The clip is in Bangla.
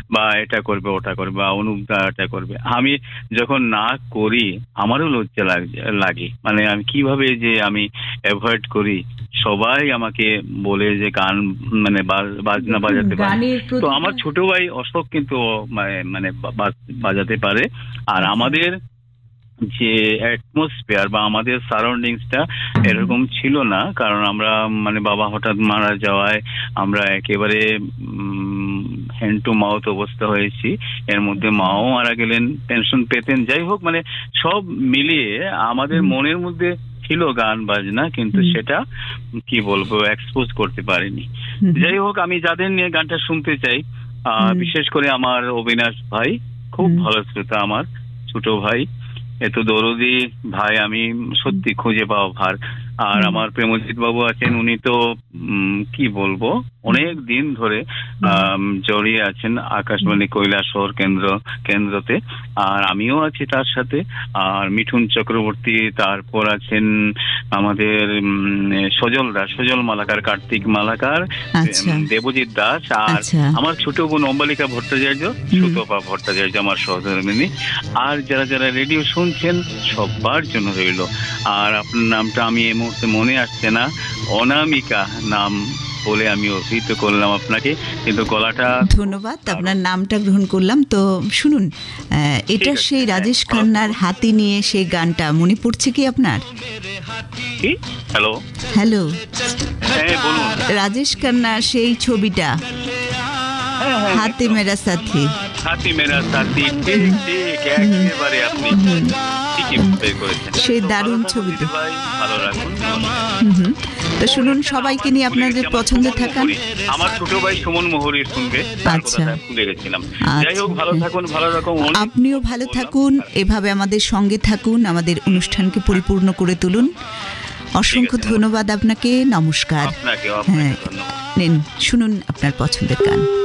বা এটা করবে ওটা করবে বা অনুপ দা এটা করবে, আমি যখন না করি আমারও লজ্জা লাগে, মানে আমি কিভাবে যে আমি অ্যাভয়েড করি। সবাই আমাকে বলে যে গান মানে বাজনা বাজাতে পারে। গানের তো প্রতি আমার ছোট ভাই অশোক কিন্তু মানে বাজাতে পারে। আর আমাদের যে অ্যাটমসফিয়ার বা আমাদের সারাউন্ডিংসটা এরকম ছিল না, কারণ আমরা মানে বাবা হঠাৎ মারা যাওয়ায় আমরা একেবারে হ্যান্ড টু মাউথ অবস্থা হয়েছি। এর মধ্যে মাও মারা গেলেন, পেনশন পেতেন, যাই হোক মানে সব মিলিয়ে আমাদের মনের মধ্যে ছিল গান বাজনা, কিন্তু সেটা কি বলবো এক্সপোজ করতে পারিনি। যাই হোক, আমি যাদের নিয়ে গানটা শুনতে চাই, বিশেষ করে আমার অবিনাশ ভাই, খুব ভালো শ্রোতা আমার ছোট ভাই, এত দরদি ভাই আমি সত্যি খুঁজে পাওয়া ভার। আর আমার প্রেমজিৎ বাবু আছেন, উনি তো কি বলবো অনেক দিন ধরে জড়িয়ে আছেন আকাশবাণী কৈলাসহর কেন্দ্রতে, আর আমিও আছি তার সাথে। আর মিঠুন চক্রবর্তী, তারপর আছেন আমাদের সজল মালাকার, কার্তিক মালাকার, দেবজিৎ দাস, আর আমার ছোট বোন অম্বালিকা ভট্টাচার্য, সুতপা ভট্টাচার্য আমার সহধর্মিনী। আর যারা যারা রেডিও শুনছেন সবার জন্য রইল। আর আপনার নামটা আমি এই মুহূর্তে মনে আসছে না, অনামিকা নাম বলে আমি অভিহিত করলাম আপনাকে, কিন্তু গলাটা। ধন্যবাদ, আপনার নামটা গ্রহণ করলাম। তো শুনুন, এটা সেই রাজেশ খান্নার হাতি নিয়ে সেই গানটা মনে পড়ছে কি আপনার? হ্যালো হ্যালো, হ্যাঁ বলুন। রাজেশ খান্নার সেই ছবিটা হাতি মেরা সাথী, হাতি মেরা সাথী, ঠিক ঠিক একেবারে আপনি ঠিকই বের করেছেন। সেই দারুণ ছবিটা, ভালো রাখুন। তো শুনুন, সবাইকে নিয়ে আপনাদের পছন্দ থাকান। আমার ছোট ভাই সুমন মোহরি শুনবে, আচ্ছা ভুলে গেছিলাম। যাই হোক, ভালো থাকুন, ভালো রাখুন। আপনিও ভালো থাকুন, এভাবে আমাদের সঙ্গে থাকুন, আমাদের অনুষ্ঠানকে পরিপূর্ণ করে তুলুন। অসংখ্য ধন্যবাদ আপনাকে, নমস্কার। আপনাকে হ্যাঁ, নিন শুনুন আপনার পছন্দের গান।